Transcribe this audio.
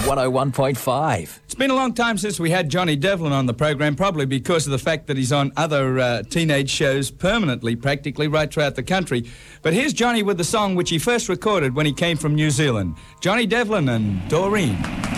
101.5. It's been a long time since we had Johnny Devlin on the program, probably because of the fact that he's on other teenage shows permanently, practically, right throughout the country. But here's Johnny with the song which he first recorded when he came from New Zealand. Johnny Devlin and Doreen.